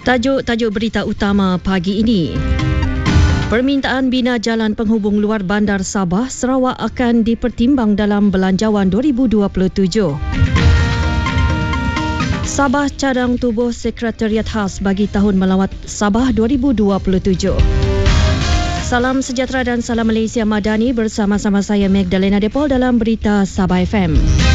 Tajuk berita utama pagi ini. Permintaan bina jalan penghubung luar bandar Sabah, Sarawak akan dipertimbang dalam Belanjawan 2027. Sabah cadang tubuh Sekretariat Khas bagi Tahun Melawat Sabah 2027. Salam sejahtera dan salam Malaysia Madani bersama-sama saya Magdalena Depol dalam Berita Sabah FM.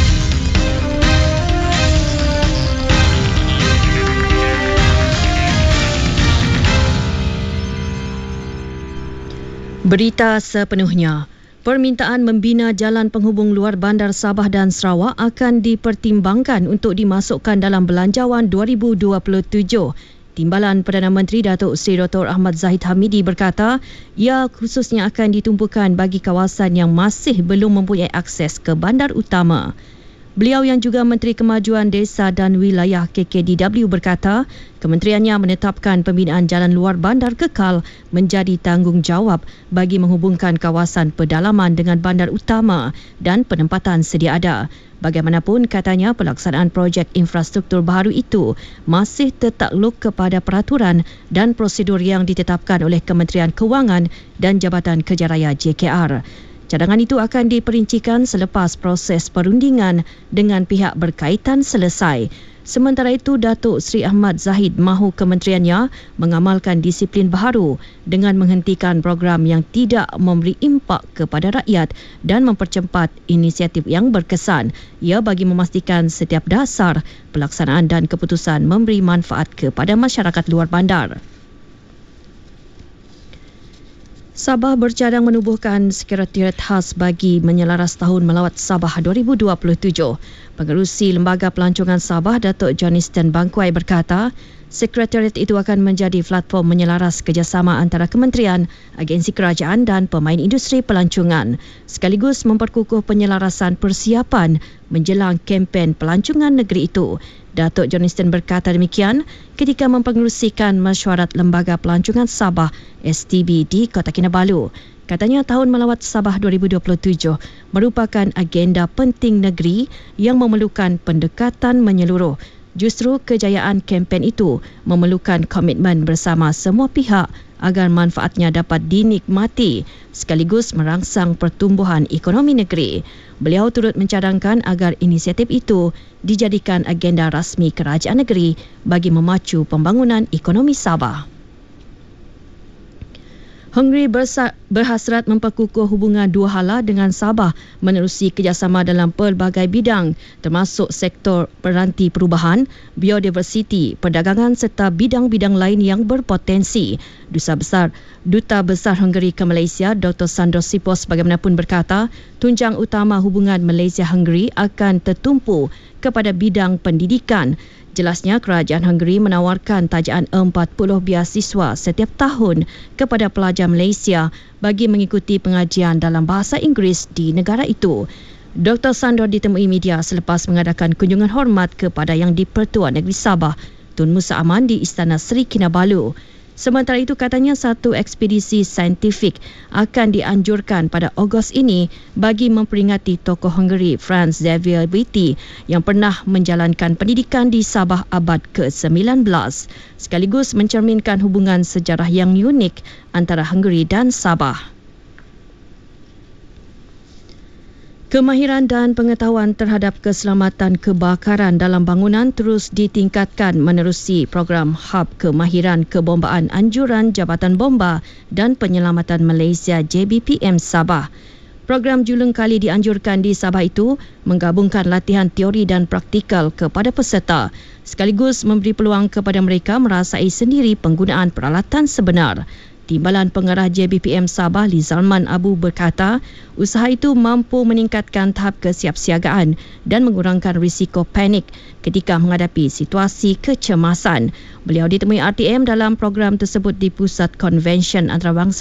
Berita sepenuhnya. Permintaan membina jalan penghubung luar bandar Sabah dan Sarawak akan dipertimbangkan untuk dimasukkan dalam Belanjawan 2027. Timbalan Perdana Menteri Datuk Seri Dr. Ahmad Zahid Hamidi berkata, ia khususnya akan ditumpukan bagi kawasan yang masih belum mempunyai akses ke bandar utama. Beliau yang juga Menteri Kemajuan Desa dan Wilayah KKDW berkata, kementeriannya menetapkan pembinaan jalan luar bandar kekal menjadi tanggungjawab bagi menghubungkan kawasan pedalaman dengan bandar utama dan penempatan sedia ada. Bagaimanapun, katanya pelaksanaan projek infrastruktur baharu itu masih tertakluk kepada peraturan dan prosedur yang ditetapkan oleh Kementerian Kewangan dan Jabatan Kerja Raya JKR. Cadangan itu akan diperincikan selepas proses perundingan dengan pihak berkaitan selesai. Sementara itu, Datuk Seri Ahmad Zahid mahu kementeriannya mengamalkan disiplin baharu dengan menghentikan program yang tidak memberi impak kepada rakyat dan mempercepat inisiatif yang berkesan. Ia bagi memastikan setiap dasar pelaksanaan dan keputusan memberi manfaat kepada masyarakat luar bandar. Sabah bercadang menubuhkan Sekretariat Khas bagi menyelaras Tahun Melawat Sabah 2027. Pengerusi Lembaga Pelancongan Sabah, Datuk Johniston Bangkuai berkata, Sekretariat itu akan menjadi platform menyelaras kerjasama antara kementerian, agensi kerajaan dan pemain industri pelancongan, sekaligus memperkukuh penyelarasan persiapan menjelang kempen pelancongan negeri itu. Datuk Johniston berkata demikian ketika mempengerusikan mesyuarat Lembaga Pelancongan Sabah STB di Kota Kinabalu. Katanya Tahun Melawat Sabah 2027 merupakan agenda penting negeri yang memerlukan pendekatan menyeluruh. Justru kejayaan kempen itu memerlukan komitmen bersama semua pihak agar manfaatnya dapat dinikmati sekaligus merangsang pertumbuhan ekonomi negeri. Beliau turut mencadangkan agar inisiatif itu dijadikan agenda rasmi kerajaan negeri bagi memacu pembangunan ekonomi Sabah. Hungary berhasrat memperkukuh hubungan dua hala dengan Sabah menerusi kerjasama dalam pelbagai bidang termasuk sektor peranti perubahan, biodiversiti, perdagangan serta bidang-bidang lain yang berpotensi. Duta Besar Hungary ke Malaysia, Dr. Sandor Sipos bagaimanapun berkata, tunjang utama hubungan Malaysia-Hungary akan tertumpu kepada bidang pendidikan. Jelasnya, kerajaan Hungary menawarkan tajaan 40 beasiswa setiap tahun kepada pelajar Malaysia bagi mengikuti pengajian dalam bahasa Inggeris di negara itu. Dr. Sandor ditemui media selepas mengadakan kunjungan hormat kepada Yang di-Pertua Negeri Sabah, Tun Musa Aman di Istana Seri Kinabalu. Sementara itu, katanya satu ekspedisi saintifik akan dianjurkan pada Ogos ini bagi memperingati tokoh Hungary Franz Xavier Beatty yang pernah menjalankan pendidikan di Sabah abad ke-19, sekaligus mencerminkan hubungan sejarah yang unik antara Hungary dan Sabah. Kemahiran dan pengetahuan terhadap keselamatan kebakaran dalam bangunan terus ditingkatkan menerusi program Hub Kemahiran Kebombaan Anjuran Jabatan Bomba dan Penyelamatan Malaysia JBPM Sabah. Program julung kali dianjurkan di Sabah itu menggabungkan latihan teori dan praktikal kepada peserta, sekaligus memberi peluang kepada mereka merasai sendiri penggunaan peralatan sebenar. Timbalan Pengarah JBPM Sabah Lizalman Abu berkata, usaha itu mampu meningkatkan tahap kesiapsiagaan dan mengurangkan risiko panik ketika menghadapi situasi kecemasan. Beliau ditemui RTM dalam program tersebut di Pusat Konvensyen Antarabangsa